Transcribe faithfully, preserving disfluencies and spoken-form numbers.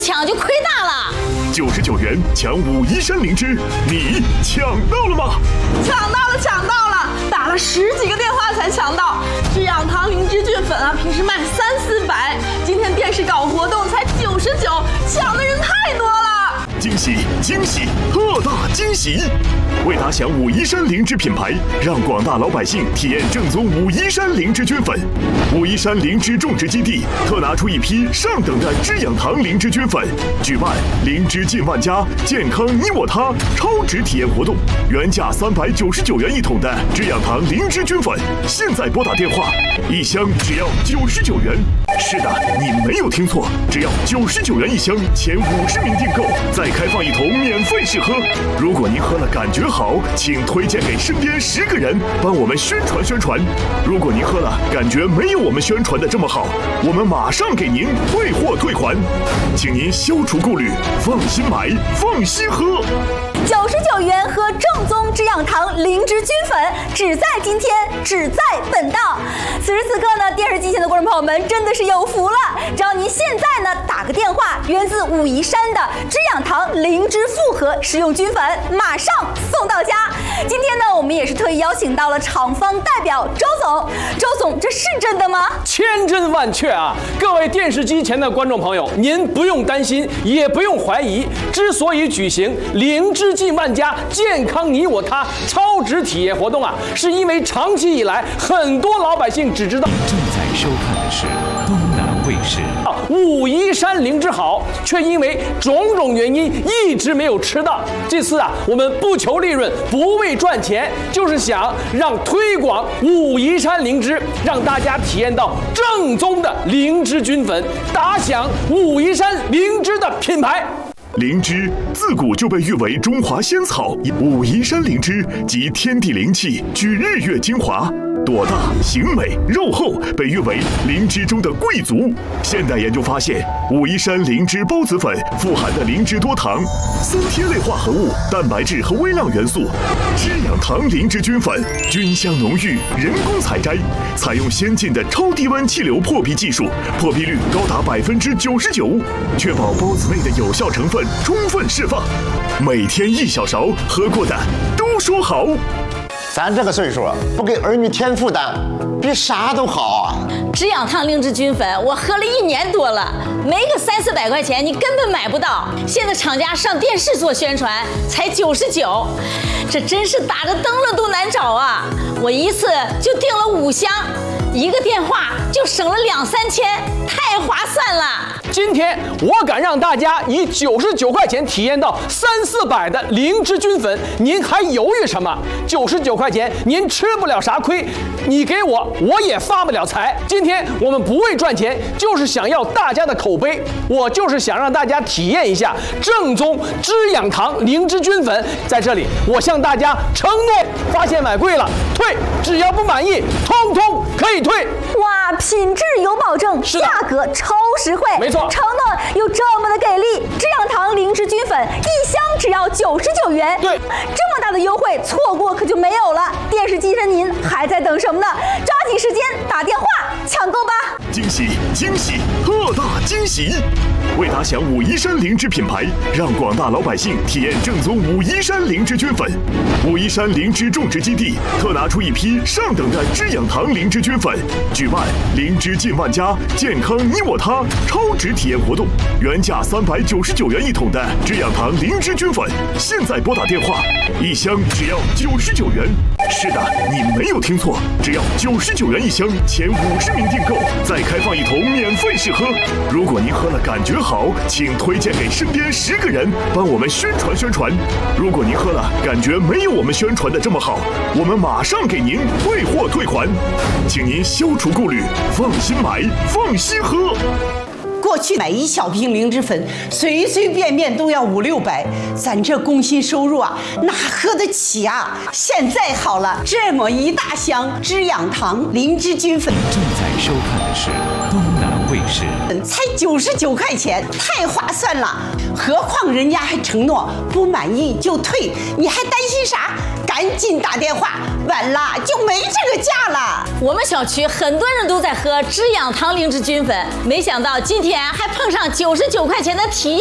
抢就亏大了。 九十九元抢武夷山灵芝，你抢到了吗？ 抢到了，抢到了！打了十几个电话才抢到。制氧堂灵芝菌粉啊，平时卖三四百，今天电视搞活动才九十九，抢的人太多了。 惊喜惊喜，特大惊喜！为打响武夷山灵芝品牌，让广大老百姓体验正宗武夷山灵芝菌粉。武夷山灵芝种植基地特拿出一批上等的制氧堂灵芝菌粉，举办灵芝进万家，健康你我他超值体验活动。原价三百九十九元一桶的制氧堂灵芝菌粉，现在拨打电话，一箱只要九十九元。是的，你没有听错，只要九十九元一箱，前五十名订购再开放一桶免费试喝。如果您喝了感觉好，请推荐给身边十个人，帮我们宣传宣传。如果您喝了感觉没有我们宣传的这么好，我们马上给您退货退款，请您消除顾虑，放心买，放心喝。 九十九元喝正宗制氧堂灵芝菌粉，只在今天，只在本档。此时此刻呢，电视机前的观众朋友们真的是有福了，只要您现在呢打个电话，源自武夷山的制氧堂灵芝复合食用菌粉，马上送到家。今天呢，我们也是特意邀请到了厂方代表周总。周总，这是真的吗？ 千真万确啊！各位电视机前的观众朋友，您不用担心，也不用怀疑。之所以举行灵芝进万家，健康你我他超值体验活动啊，是因为长期以来很多老百姓只知道正在收看的是东南卫视。 武夷山灵芝好，却因为种种原因一直没有吃到。这次啊，我们不求利润，不为赚钱，就是想让推广武夷山灵芝，让大家体验到正宗的灵芝菌粉，打响武夷山灵芝的品牌。 灵芝自古就被誉为中华仙草，武夷山灵芝集天地灵气，聚日月精华。朵大形美肉厚，被誉为灵芝中的贵族。现代研究发现，武夷山灵芝孢子粉富含的灵芝多糖、三萜类化合物、蛋白质和微量元素。制氧堂灵芝菌粉菌香浓郁，人工采摘，采用先进的超低温气流破壁技术，破壁率高达百分之九十九，确保孢子内的有效成分充分释放。每天一小勺，喝过的都说好。 咱这个岁数不给儿女添负担，比啥都好啊！ 制氧堂灵芝菌粉我喝了一年多了，没个三四百块钱你根本买不到。现在厂家上电视做宣传才九十九，这真是打着灯笼都难找啊！我一次就订了五箱，一个电话就省了两三千，太划算了。 今天我敢让大家以九十九块钱体验到三四百的灵芝菌粉，您还犹豫什么？九十九块钱您吃不了啥亏，你给我我也发不了财。今天我们不为赚钱，就是想要大家的口碑，我就是想让大家体验一下正宗制氧堂灵芝菌粉。在这里，我向大家承诺，发现买贵了退，只要不满意，通通可以退。 哇，品质有保证，价格超实惠， 没错， 承诺又这么的给力。制氧堂灵芝菌粉一箱只要九十九元， 对， 这么大的优惠，错过可就没有了。电视机前您还在等什么呢？抓紧时间打电话抢购吧！ 惊喜惊喜，特大惊喜！为打响武夷山灵芝品牌，让广大老百姓体验正宗武夷山灵芝菌粉。武夷山灵芝种植基地特拿出一批上等的制氧堂灵芝菌粉，举办灵芝进万家，健康你我他超值体验活动。原价三百九十九元一桶的制氧堂灵芝菌粉，现在拨打电话，一箱只要九十九元。是的，你没有听错，只要九十九元一箱，前五十名订购再开放一桶免费试喝。如果您喝了感觉好，请推荐给身边十个人，帮我们宣传宣传。如果您喝了感觉没有我们宣传的这么好，我们马上给您退货退款，请您消除顾虑，放心买，放心喝。 过去买一小瓶灵芝粉，随随便便都要五六百，咱这工薪收入啊，哪喝得起啊？现在好了，这么一大箱制氧堂灵芝菌粉。 正在收看的是东南卫视。 卫视。 才九十九块钱，太划算了。何况人家还承诺不满意就退，你还担心啥？赶紧打电话，晚了就没这个价了。 我们小区很多人都在喝止痒堂灵芝菌粉，没想到今天还碰上九十九块钱的体验。